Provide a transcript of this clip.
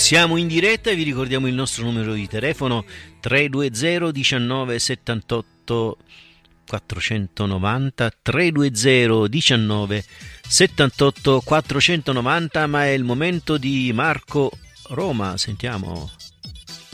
Siamo in diretta e vi ricordiamo il nostro numero di telefono 320 19 78 490 320 19 78 490, ma è il momento di Marco Roma, sentiamo.